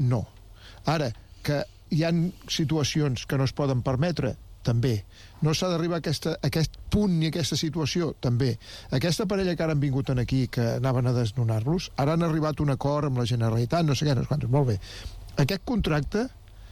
no. Ara, que hi ha situacions que no es poden permetre, també. No s'ha d'arribar a aquest punt ni a aquesta situació, també. Aquesta parella que ara han vingut aquí, que anaven a desnonar-los, ara han arribat a un acord amb la Generalitat, no sé què, no sé quantos, molt bé. Aquest contracte,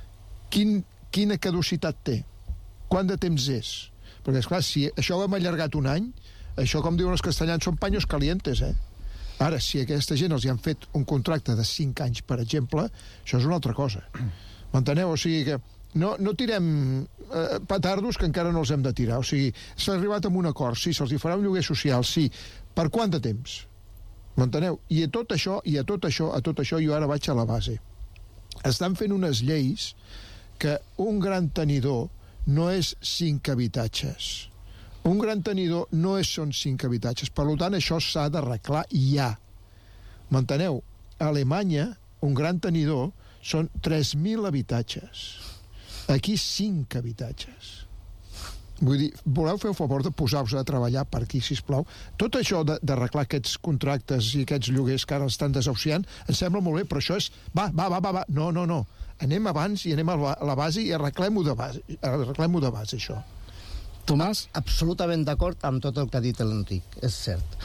quina caducitat té? Quant de temps és? Perquè, esclar, si això ho hem allargat un any, això, com diuen els castellans, són paños calientes, Ara, si a aquesta gent els hi han fet un contracte de 5 anys, per exemple, això és una altra cosa. M'enteneu? O sigui que no tirem petardos que encara no els hem de tirar. O sigui, s'ha arribat a un acord, sí, se'ls hi farà un lloguer social, sí. Per quant de temps? M'enteneu? I a tot això, jo ara vaig a la base. Estan fent unes lleis que un gran tenidor no és 5 habitatges. Un gran tenidor no són 5 habitatges. Per tant, això s'ha d'arreglar ja. M'enteneu? A Alemanya, un gran tenidor són 3.000 habitatges. Aquí 5 habitatges. Vull dir, voleu fer el favor de posar-vos a treballar per aquí, sisplau? Tot això d'arreglar aquests contractes i aquests lloguers que ara estan desahuciant, em sembla molt bé, però això és... Va. No. Anem abans i anem a la base i arreglem-ho de base, això. Tomàs? Absolutament d'acord amb tot el que ha dit l'Enric, és cert.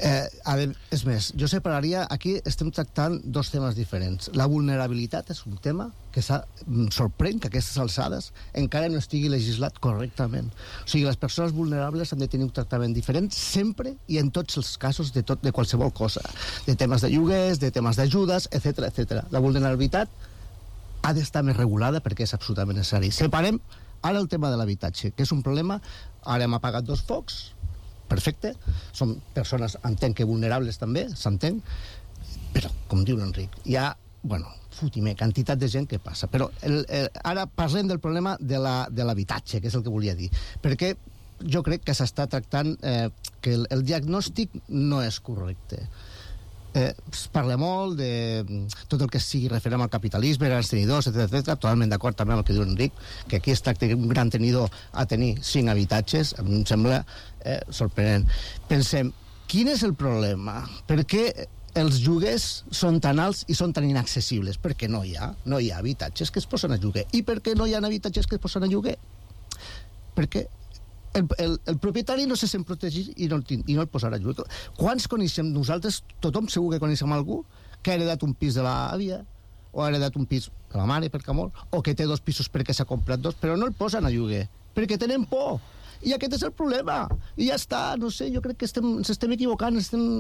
És més, jo separaria, aquí estem tractant dos temes diferents. La vulnerabilitat és un tema que sorprèn que a aquestes alçades encara no estigui legislat correctament. O sigui, les persones vulnerables han de tenir un tractament diferent sempre i en tots els casos de qualsevol cosa. De temes de lloguers, de temes d'ajudes, etc. La vulnerabilitat ha d'estar més regulada perquè és absolutament necessari. Separem ara el tema de l'habitatge, que és un problema. Ara hem apagat 2 focs, perfecte, són persones, entenc que vulnerables també, s'entén, però, com diu l'Enric, hi ha, quantitat de gent que passa. Però ara parlem del problema de l'habitatge, que és el que volia dir, perquè jo crec que s'està tractant que el diagnòstic no és correcte. Es parla molt de tot el que sigui referent al capitalisme, grans tenidors, etc. Totalment d'acord també amb el que diu Enric, que aquí es tracta d'un gran tenidor a tenir 5 habitatges, em sembla sorprenent. Pensem, quin és el problema? Per què els lloguers són tan alts i són tan inaccessibles? Perquè no hi ha habitatges que es posen a lloguer. I per què no hi ha habitatges que es posen a lloguer? Perquè el propietari no se sent protegit i no el posarà a lloguer. Quants coneixem nosaltres? Tothom segur que coneixem algú que ha heredat un pis de l'àvia o ha heredat un pis de la mare, per amor, o que té 2 pisos perquè s'ha comprat 2, però no el posen a lloguer perquè tenen por. I aquest és el problema. I ja està, no sé, jo crec que ens estem equivocant,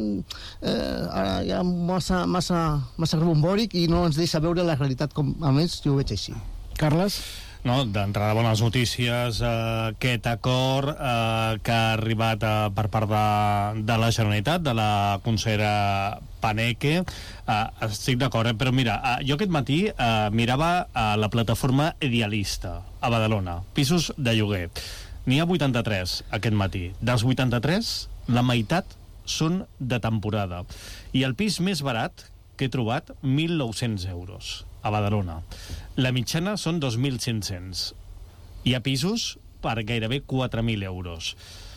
ara hi ha massa rebombòric i no ens deixa veure la realitat com, a més, jo ho veig així. Carles? No, d'entrada, bones notícies, aquest acord que ha arribat per part de la Generalitat, de la consellera Paneque, estic d'acord, però mira, jo aquest matí mirava la plataforma Idealista a Badalona, pisos de lloguer. N'hi ha 83 aquest matí. Dels 83, la meitat són de temporada. I el pis més barat que he trobat, 1.900 euros a Badalona. La mitjana són 2.500. Hi ha pisos per gairebé 4.000 euros.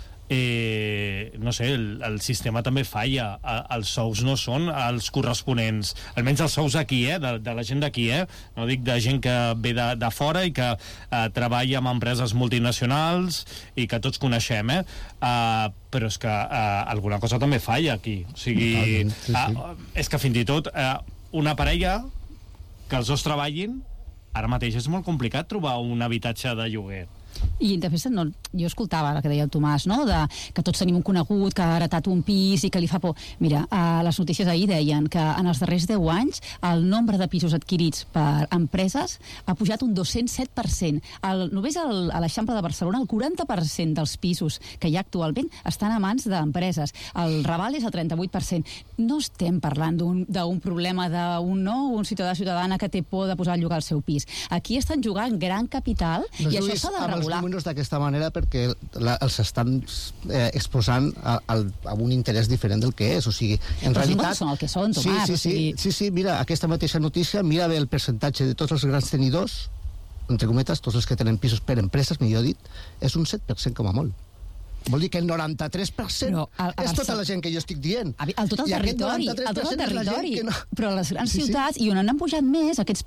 No sé, el sistema també falla. Els sous no són els corresponents, almenys els sous aquí, de la gent d'aquí, no dic de gent que ve de fora i que treballa amb empreses multinacionals i que tots coneixem, però és que alguna cosa també falla aquí. O sigui, és que fins i tot una parella que els dos treballin, ara mateix és molt complicat trobar un habitatge de lloguer. I de fet, jo escoltava el que deia el Tomàs, no? Que tots tenim un conegut que ha heretat un pis i que li fa por. Mira, les notícies ahir deien que en els darrers 10 anys el nombre de pisos adquirits per empreses ha pujat un 207%. Només a l'Eixample de Barcelona el 40% dels pisos que hi ha actualment estan a mans d'empreses. El Raval és el 38%. No estem parlant d'un problema un ciutadà o ciutadana que té por de posar a llogar el seu pis. Aquí estan jugant gran capital i això s'ha de regular. Els números d'aquesta manera perquè els estan exposant a un interès diferent del que és, o sigui, en realitat... són el que són, Tomàs. Sí, mira, aquesta mateixa notícia, mira bé el percentatge de tots els grans tenidors, entre cometes, tots els que tenen pisos per empreses, millor dit, és un 7% com a molt. Vol dir que el 93% és tota la gent que jo estic dient. El tot el territori, però les grans ciutats, i on han pujat més aquests